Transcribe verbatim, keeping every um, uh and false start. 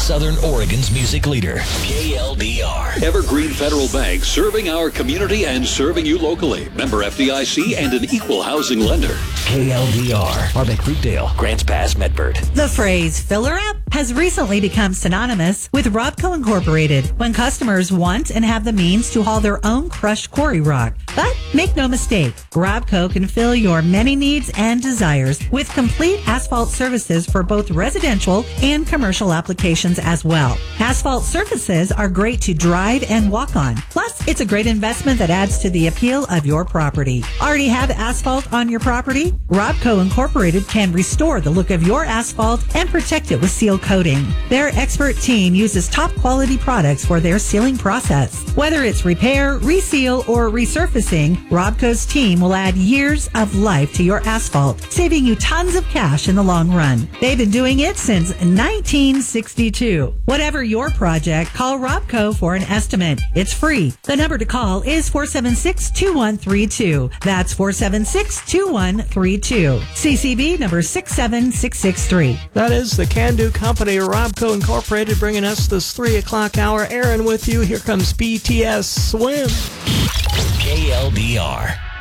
Southern Oregon's music leader, K L D R. Evergreen Federal Bank, serving our community and serving you locally. Member F D I C and an equal housing lender. K L D R. Harbeck, Fruitdale, Grants Pass, Medford. The phrase filler up has recently become synonymous with Robco Incorporated when customers want and have the means to haul their own crushed quarry rock. But make no mistake, Robco can fill your many needs and desires with complete asphalt services for both residential and commercial applications as well. Asphalt surfaces are great to drive and walk on. Plus, it's a great investment that adds to the appeal of your property. Already have asphalt on your property? Robco Incorporated can restore the look of your asphalt and protect it with seal coating. Their expert team uses top quality products for their sealing process. Whether it's repair, reseal, or resurfacing, Robco's team will add years of life to your asphalt, saving you tons of cash in the long run. They've been doing it since nineteen sixty-two. Whatever your project, call Robco for an estimate. It's free. The number to call is four seven six, two one three two. That's four seven six, two one three two. C C B number six seven six six three. That is the Can-Do Company, Robco Incorporated, bringing us this three o'clock hour. Aaron with you. Here comes B T S Swim. K L D R.